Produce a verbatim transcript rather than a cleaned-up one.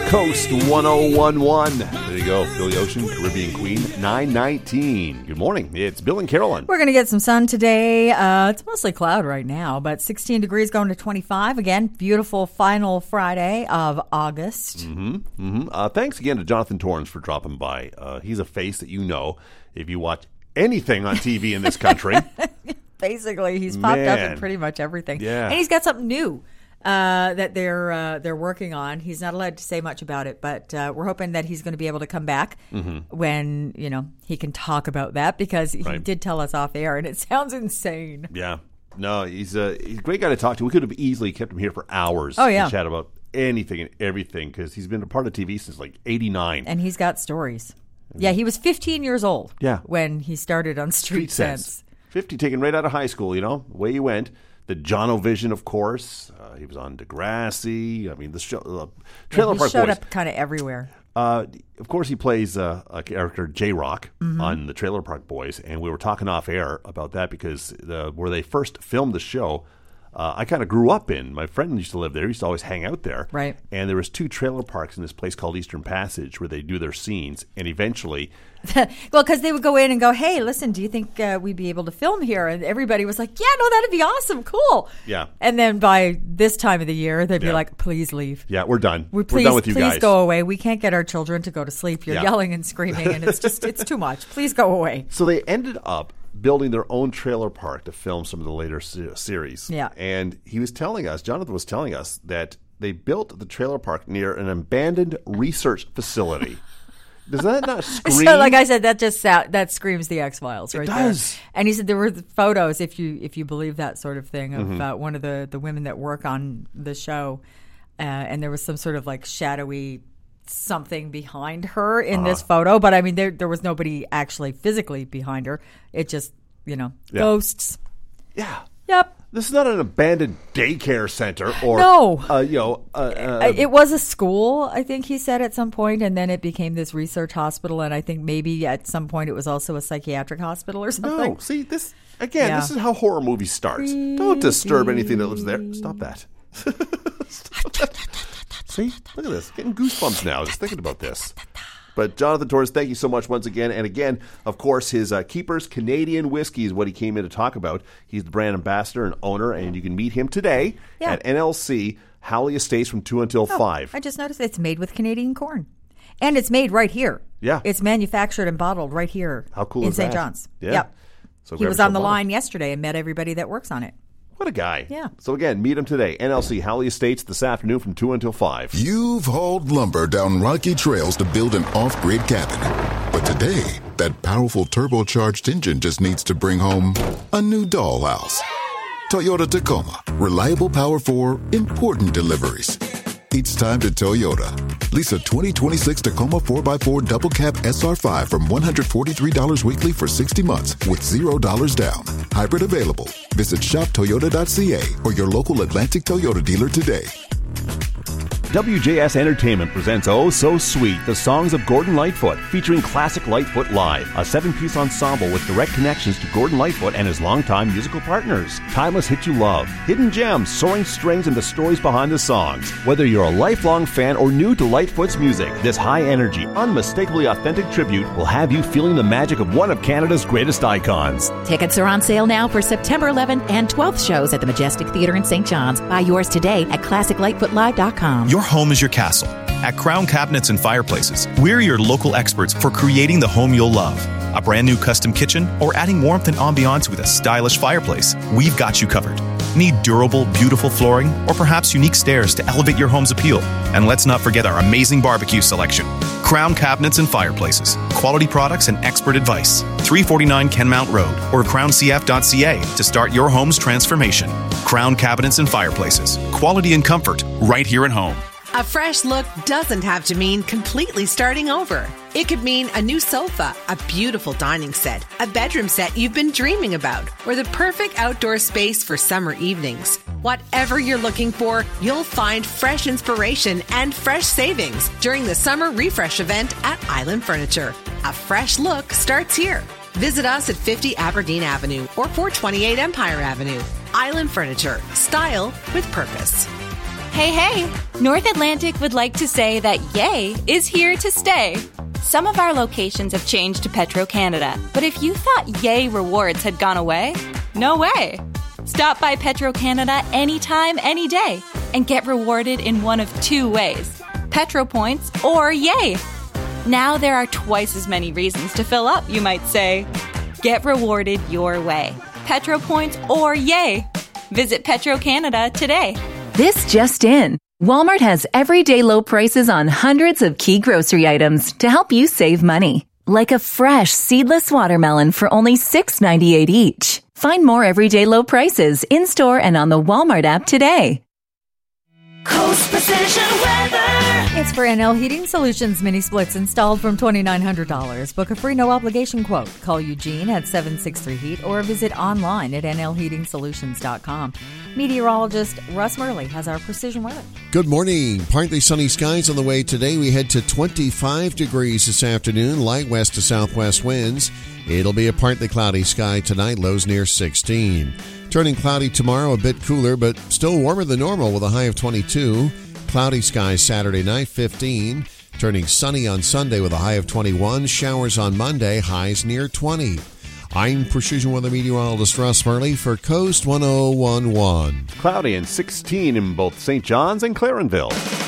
Coast one oh one point one. There you go. Billy Ocean, Caribbean Queen, nine nineteen. Good morning. It's Bill and Carolyn. We're going to get some sun today. Uh, it's mostly cloud right now, but sixteen degrees going to twenty-five. Again, beautiful final Friday of August. Mm-hmm. Mm-hmm. Uh, thanks again to Jonathan Torrens for dropping by. Uh, he's a face that you know if you watch anything on T V in this country. Basically, he's popped Man. up in pretty much everything. Yeah. And he's got something new uh, that they're uh, they're working on. He's not allowed to say much about it, but uh, we're hoping that he's going to be able to come back mm-hmm. when, you know, he can talk about that, because he right. did tell us off air, and it sounds insane. Yeah. No, he's a, he's a great guy to talk to. We could have easily kept him here for hours oh, yeah. to chat about anything and everything, because he's been a part of T V since like eighty-nine. And he's got stories. Yeah, he was fifteen years old yeah. when he started on Street, Street Sense. Sense. fifty, taken right out of high school, you know, away you went. The Jono-Vision, of course. Uh, he was on Degrassi. I mean, the show, uh, Trailer yeah, he Park showed Boys. up kind of everywhere. Uh, of course, he plays uh, a character, J-Rock, mm-hmm. on the Trailer Park Boys, and we were talking off air about that because the, where they first filmed the show, uh, I kind of grew up in. My friend used to live there. He used to always hang out there. Right. And there was two trailer parks in this place called Eastern Passage where they do their scenes, and eventually... well, because they would go in and go, hey, listen, do you think uh, we'd be able to film here? And everybody was like, yeah, no, that'd be awesome. Cool. Yeah. And then by this time of the year, they'd be Yeah. like, please leave. Yeah, we're done. We, please, we're done with you please guys. go away. We can't get our children to go to sleep. You're Yeah. yelling and screaming, and it's just, it's too much. Please go away. So they ended up building their own trailer park to film some of the later se- series. Yeah. And he was telling us, Jonathan was telling us, that they built the trailer park near an abandoned research facility. Does that not scream? So, like I said, that just sound, that screams the X-Files right it does. there. And he said there were photos, if you if you believe that sort of thing, of Mm-hmm. uh, one of the, the women that work on the show, uh, and there was some sort of like shadowy something behind her in Uh-huh. this photo. But I mean, there there was nobody actually physically behind her. It just, you know, Yeah. ghosts. Yeah. Yep. This is not an abandoned daycare center or, No. uh, you know, uh, uh, Uh, it was a school, I think he said at some point, and then it became this research hospital, and I think maybe at some point it was also a psychiatric hospital or something. no. See, this, again, Yeah. this is how horror movies start. Don't disturb anything that lives there. Stop that. Stop that. See, look at this. Getting goosebumps now just thinking about this. But Jonathan Torres, thank you so much once again. And again, of course, his uh, Keepers Canadian Whiskey is what he came in to talk about. He's the brand ambassador and owner, and you can meet him today Yeah. at N L C Howley Estates from two until Oh, five. I just noticed it's made with Canadian corn. And it's made right here. Yeah. It's manufactured and bottled right here How cool in is Saint that? John's. Yeah. Yep. So He grab was yourself on the a bottle. line yesterday and met everybody that works on it. What a guy. Yeah. So again, meet him today. N L C Howley Estates this afternoon from two until five. You've hauled lumber down rocky trails to build an off-grid cabin. But today, that powerful turbocharged engine just needs to bring home a new dollhouse. Toyota Tacoma. Reliable power for important deliveries. It's time to Toyota. Lease a twenty twenty-six Tacoma four by four Double Cab S R five from one hundred forty-three dollars weekly for sixty months with zero dollars down. Hybrid available. Visit shop toyota dot c a or your local Atlantic Toyota dealer today. W J S Entertainment presents Oh So Sweet, the songs of Gordon Lightfoot, featuring classic Lightfoot Live, a seven-piece ensemble with direct connections to Gordon Lightfoot and his longtime musical partners. Timeless hits you love, hidden gems, soaring strings, and the stories behind the songs. Whether you're a lifelong fan or new to Lightfoot's music, this high-energy, unmistakably authentic tribute will have you feeling the magic of one of Canada's greatest icons. Tickets are on sale now for September eleventh and twelfth shows at the Majestic Theatre in Saint John's. Buy yours today at classic lightfoot live dot com. Your home is your castle. At Crown Cabinets and Fireplaces, we're your local experts for creating the home you'll love. A brand new custom kitchen or adding warmth and ambiance with a stylish fireplace, we've got you covered. Need durable, beautiful flooring or perhaps unique stairs to elevate your home's appeal? And let's not forget our amazing barbecue selection. Crown Cabinets and Fireplaces. Quality products and expert advice. three forty-nine Kenmount Road or crown c f dot c a to start your home's transformation. Crown Cabinets and Fireplaces. Quality and comfort right here at home. A fresh look doesn't have to mean completely starting over. It could mean a new sofa, a beautiful dining set, a bedroom set you've been dreaming about, or the perfect outdoor space for summer evenings. Whatever you're looking for, you'll find fresh inspiration and fresh savings during the summer refresh event at Island Furniture. A fresh look starts here. Visit us at fifty Aberdeen Avenue or four twenty-eight Empire Avenue. Island Furniture. Style with purpose. Hey, hey! North Atlantic would like to say that Yay is here to stay. Some of our locations have changed to Petro-Canada, but if you thought Yay rewards had gone away, no way! Stop by Petro-Canada anytime, any day, and get rewarded in one of two ways, Petro Points or Yay! Now there are twice as many reasons to fill up, you might say. Get rewarded your way, Petro Points or Yay! Visit Petro-Canada today. This just in. Walmart has everyday low prices on hundreds of key grocery items to help you save money. Like a fresh seedless watermelon for only six ninety-eight each. Find more everyday low prices in-store and on the Walmart app today. Coast Precision Weather. It's for N L Heating Solutions mini splits installed from twenty-nine hundred dollars. Book a free no obligation quote. Call Eugene at seven six three heat or visit online at N L heating solutions dot com. Meteorologist Russ Murley has our precision weather. Good morning. Partly sunny skies on the way today. We head to twenty-five degrees this afternoon, light west to southwest winds. It'll be a partly cloudy sky tonight, lows near sixteen. Turning cloudy tomorrow, a bit cooler, but still warmer than normal with a high of twenty-two. Cloudy skies Saturday night, fifteen. Turning sunny on Sunday with a high of twenty-one. Showers on Monday, highs near twenty. I'm Precision Weather Meteorologist Russ Murley for Coast ten eleven. Cloudy and sixteen in both Saint John's and Clarenville.